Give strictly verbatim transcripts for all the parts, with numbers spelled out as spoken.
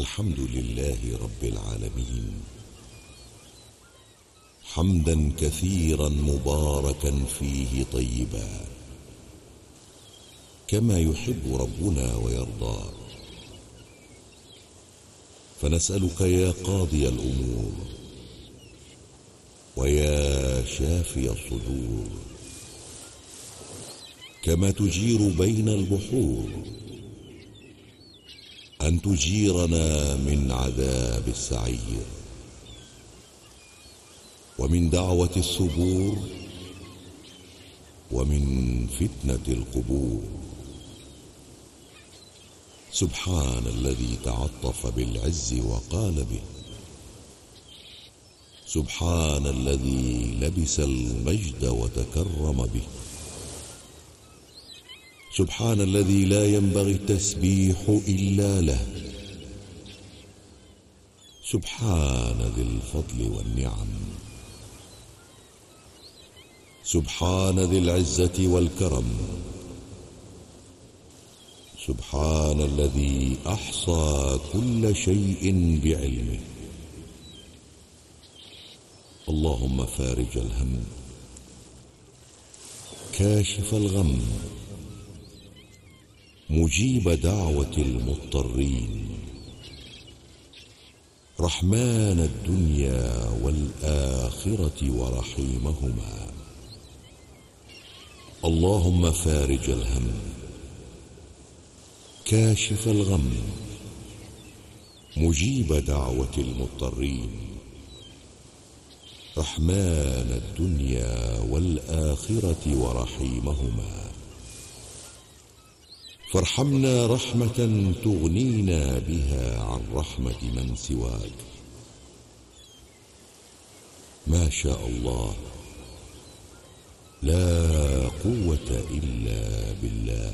الحمد لله رب العالمين، حمدا كثيرا مباركا فيه طيبا، كما يحب ربنا ويرضى. فنسألك يا قاضي الأمور ويا شافي الصدور، كما تجير بين البحور، أن تجيرنا من عذاب السعير، ومن دعوة الثبور، ومن فتنة القبور. سبحان الذي تعطف بالعز وقال به، سبحان الذي لبس المجد وتكرم به، سبحان الذي لا ينبغي التسبيح إلا له، سبحان ذي الفضل والنعم، سبحان ذي العزة والكرم، سبحان الذي أحصى كل شيء بعلمه. اللهم فارج الهم، كاشف الغم، مجيب دعوة المضطرين، رحمن الدنيا والآخرة ورحيمهما. اللهم فارج الهم، كاشف الغم، مجيب دعوة المضطرين، رحمن الدنيا والآخرة ورحيمهما. فارحمنا رحمة تغنينا بها عن رحمة من سواك. ما شاء الله، لا قوة إلا بالله.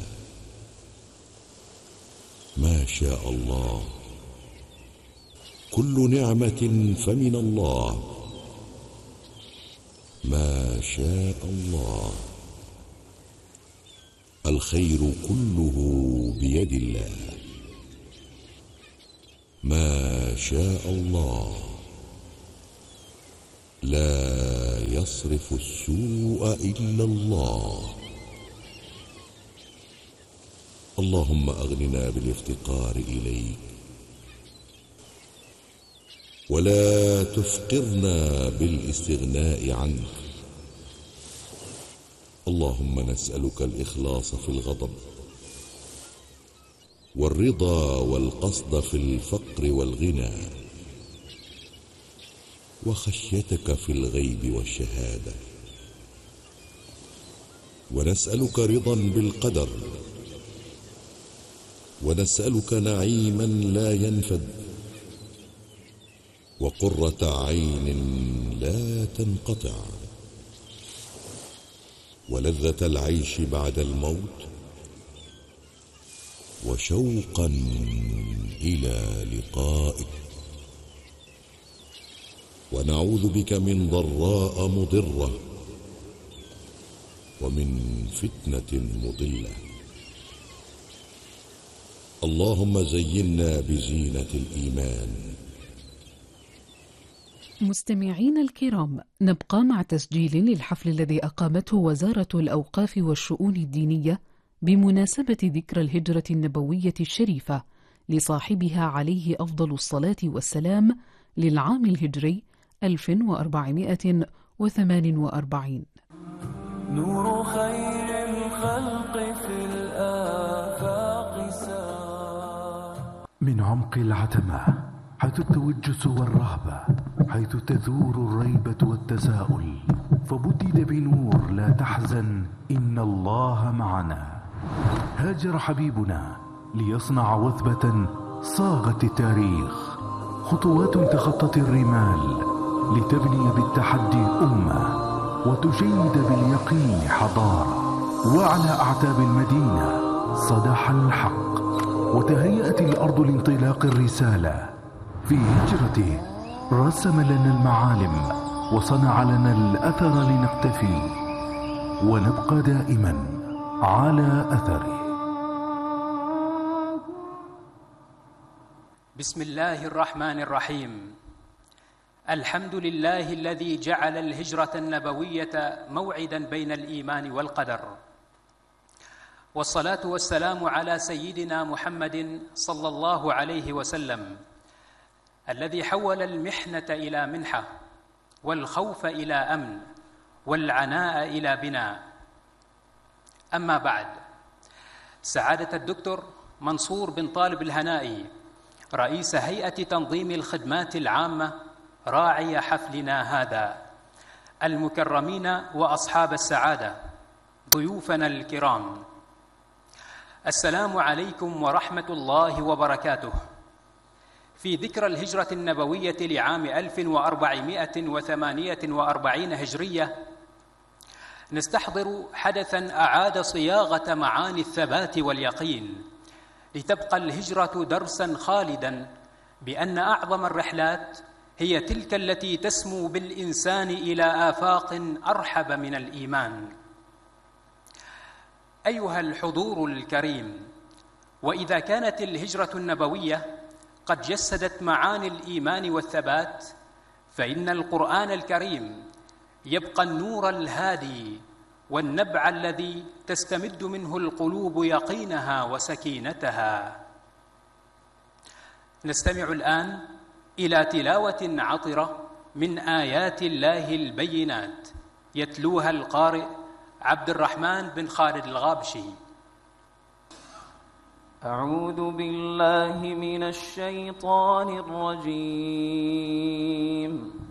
ما شاء الله، كل نعمة فمن الله. ما شاء الله، الخير كله بيد الله. ما شاء الله، لا يصرف السوء إلا الله. اللهم أغننا بالافتقار إليك، ولا تفقرنا بالاستغناء عنك. اللهم نسألك الإخلاص في الغضب، والرضا والقصد في الفقر والغنى، وخشيتك في الغيب والشهادة. ونسألك رضا بالقدر، ونسألك نعيما لا ينفد، وقرة عين لا تنقطع، ولذة العيش بعد الموت، وشوقا إلى لقائك. ونعوذ بك من ضراء مضرة، ومن فتنة مضلة. اللهم زينا بزينة الإيمان. مستمعين الكرام، نبقى مع تسجيل للحفل الذي أقامته وزارة الأوقاف والشؤون الدينية بمناسبة ذكرى الهجرة النبوية الشريفة لصاحبها عليه أفضل الصلاة والسلام للعام الهجري ألف وأربعمائة وثمان وأربعين. نور خير الخلق في الآفاق سار من عمق العتمة، حيث التوجس والرهبة، حيث تثور الريبة والتساؤل، فبدد بنور لا تحزن إن الله معنا. هاجر حبيبنا ليصنع وثبة صاغت التاريخ، خطوات تخطت الرمال لتبني بالتحدي أمة، وتشيد باليقين حضارة. وعلى أعتاب المدينة صدح الحق، وتهيأت الأرض لانطلاق الرسالة. في هجرته رسم لنا المعالم، وصنع لنا الأثر لنقتفي ونبقى دائما على أثره. بسم الله الرحمن الرحيم. الحمد لله الذي جعل الهجرة النبوية موعداً بين الإيمان والقدر، والصلاة والسلام على سيدنا محمد صلى الله عليه وسلم الذي حول المحنة إلى منحة، والخوف إلى أمن، والعناء إلى بناء. أما بعد، سعادة الدكتور منصور بن طالب الهنائي رئيس هيئة تنظيم الخدمات العامة راعي حفلنا هذا، المكرمين وأصحاب السعادة، ضيوفنا الكرام، السلام عليكم ورحمة الله وبركاته. في ذكرى الهجرة النبوية لعام ألف وأربعمائة وثمانية وأربعين هجرية نستحضر حدثاً أعاد صياغة معاني الثبات واليقين، لتبقى الهجرة درساً خالداً بأن أعظم الرحلات هي تلك التي تسمو بالإنسان إلى آفاق أرحب من الإيمان. أيها الحضور الكريم، وإذا كانت الهجرة النبوية قد جسدت معاني الإيمان والثبات، فإن القرآن الكريم يبقى النور الهادي والنبع الذي تستمد منه القلوب يقينها وسكينتها. نستمع الآن إلى تلاوة عطرة من آيات الله البينات، يتلوها القارئ عبد الرحمن بن خالد الغابشي. أعوذ بالله من الشيطان الرجيم.